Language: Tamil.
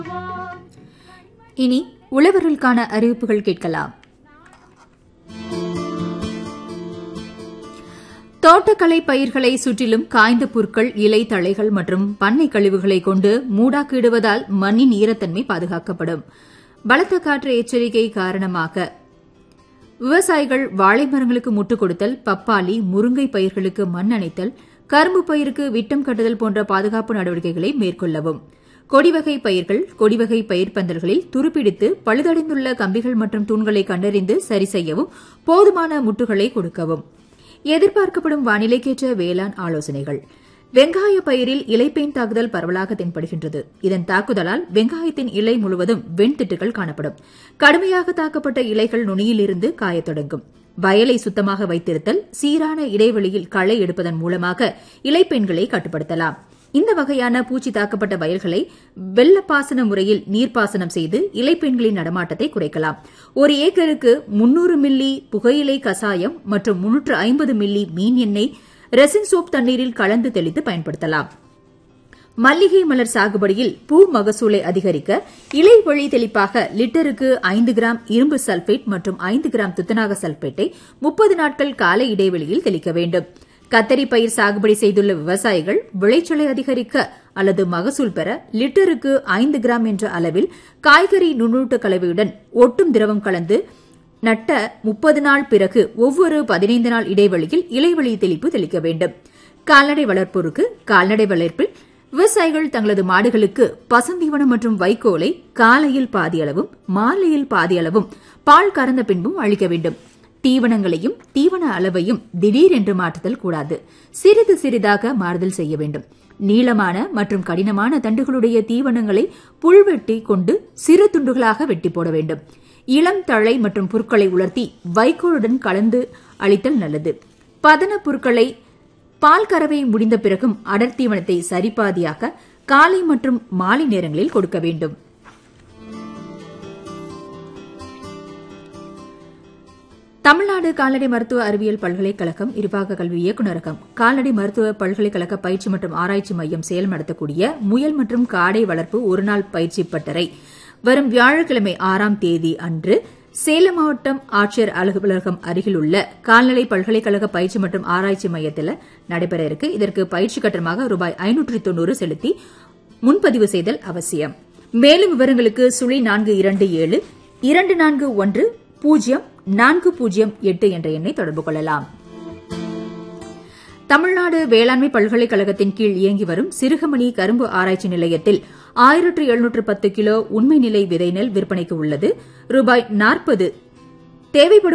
இனி உழவர்களுக்கான அறிவிப்புகள் கேட்கலாம். தோட்டக்கலை பயிர்களை சுற்றிலும் காய்ந்த புற்கள், இலை தழைகள் மற்றும் பண்ணை கழிவுகளை கொண்டு மூடாக்கிடுவதால் மண்ணின் ஈரத்தன்மை பாதுகாக்கப்படும். பலத்த காற்று எச்சரிக்கை காரணமாக விவசாயிகள் வாழை மரங்களுக்கு முட்டுக் கொடுத்தல், பப்பாளி, முருங்கை பயிர்களுக்கு மண் அணைத்தல், கரும்பு பயிருக்கு விட்டம் கட்டுதல் போன்ற பாதுகாப்பு நடவடிக்கைகளை மேற்கொள்ளவும். கொடிவகை பயிர்கள், கொடிவகை பயிர் பந்தல்களில் துருப்பிடித்து பழுதடைந்துள்ள கம்பிகள் மற்றும் தூண்களை கண்டறிந்து சரி செய்யவும் போதுமான முட்டுகளை கொடுக்கவும். எதிர்பார்க்கப்படும் வானிலைக்கேற்ற வேளாண் ஆலோசனைகள். வெங்காய பயிரில் இலைப்பேன் தாக்குதல் பரவலாக தென்படுகின்றது. இதன் தாக்குதலால் வெங்காயத்தின் இலை முழுவதும் வெண்திட்டுகள் காணப்படும். கடுமையாக தாக்கப்பட்ட இலைகள் நுனியிலிருந்து காயத் தொடங்கும். வயலை சுத்தமாக வைத்திருத்தல், சீரான இடைவெளியில் களை எடுப்பதன் மூலமாக இலைப்பெண்களை கட்டுப்படுத்தலாம். இந்த வகையான பூச்சி தாக்கப்பட்ட வயல்களை வெள்ளப்பாசன முறையில் நீர்ப்பாசனம் செய்து இலைப்பெண்களின் நடமாட்டத்தை குறைக்கலாம். ஒரு ஏக்கருக்கு 300 மில்லி புகையிலை கசாயம் மற்றும் 350 மில்லி மீன் எண்ணெய் ரெசின் சோப் தண்ணீரில் கலந்து தெளித்து பயன்படுத்தலாம். மல்லிகை மலர் சாகுபடியில் பூ மகசூலை அதிகரிக்க இலை வழி தெளிப்பாக லிட்டருக்கு 5 கிராம் இரும்பு சல்பேட் மற்றும் 5 கிராம் துத்தநாக சல்பேட்டை 30 நாட்கள் கால இடைவெளியில் தெளிக்க வேண்டும். கத்தரி பயிர் சாகுபடி செய்துள்ள விவசாயிகள் விளைச்சலை அதிகரிக்க அல்லது மகசூல் பெற லிட்டருக்கு 5 கிராம் என்ற அளவில் காய்கறி நுண்ணூட்ட கலவையுடன் ஒட்டும் திரவம் கலந்து நட்ட 30 நாள் பிறகு ஒவ்வொரு 15 நாள் இடைவெளியில் இலைவழி தெளிப்பு தெளிக்க வேண்டும். கால்நடை வளர்ப்போருக்கு கால்நடை வளர்ப்பில் விவசாயிகள் தங்களது மாடுகளுக்கு பசுந்தீவனம் மற்றும் வைக்கோலை காலையில் பாதியளவும் மாலையில் பாதியளவும் பால் கறந்த பின்பும் அளிக்க வேண்டும். தீவனங்களையும் தீவன அளவையும் திடீரென்று மாற்றுதல் கூடாது. சிறிது சிறிதாக மாறுதல் செய்ய வேண்டும். நீளமான மற்றும் கடினமான தண்டுகளுடைய தீவனங்களை புல்வெட்டி கொண்டு சிறு துண்டுகளாக வெட்டி போட வேண்டும். இளம் தழை மற்றும் புற்களை உலர்த்தி வைக்கோலுடன் கலந்து அளித்தல் நல்லது. பதன புற்களை பால் கறவை முடிந்த பிறகும் அடர் தீவனத்தை சரிபாதியாக காலை மற்றும் மாலை நேரங்களில் கொடுக்க வேண்டும். தமிழ்நாடு கால்நடை மருத்துவ அறிவியல் பல்கலைக்கழகம் இருபாக கல்வி இயக்குநரகம் கால்நடை மருத்துவ பல்கலைக்கழக பயிற்சி மற்றும் ஆராய்ச்சி மையம் செயல் நடத்தக்கூடிய முயல் மற்றும் காடை வளர்ப்பு ஒருநாள் பயிற்சி பட்டறை வரும் வியாழக்கிழமை 6ஆம் தேதி அன்று சேலம் மாவட்டம் ஆட்சியர் அலுவலகம் அருகில் உள்ள கால்நடை பல்கலைக்கழக பயிற்சி மற்றும் ஆராய்ச்சி மையத்தில் நடைபெற இருக்கு. இதற்கு பயிற்சி கட்டணமாக ரூபாய் 590 செலுத்தி முன்பதிவு செய்தல் அவசியம். மேலும் விவரங்களுக்கு 0427241 0408 என்ற எண்ணை தொடர்பு கொள்ளலாம். தமிழ்நாடு வேளாண்மை பல்கலைக்கழகத்தின் கீழ் இயங்கி வரும் சிறுகமணி கரும்பு ஆராய்ச்சி நிலையத்தில் 1710 கிலோ உண்மை நிலை விதை நெல் விற்பனைக்கு உள்ளது. ரூபாய் 40 தேவைப்படும்